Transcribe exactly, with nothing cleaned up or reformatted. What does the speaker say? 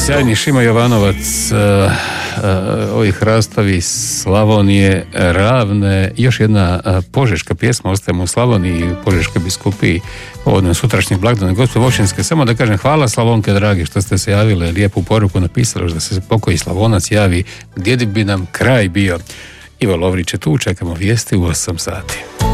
Sjajni Šima Jovanovac, uh, uh, ovi hrastovi Slavonije, Ravne, još jedna uh, požeška pjesma, ostajemo u Slavoniji, u Požeškoj biskupiji, povodom sutrašnjeg blagdana Gospe Vošinske. Samo da kažem hvala Slavonke dragi što ste se javile, lijepu poruku napisali da se pokoji Slavonac javi, gdje bi nam kraj bio. Ivo Lovrić je tu, čekamo vijesti u osam sati.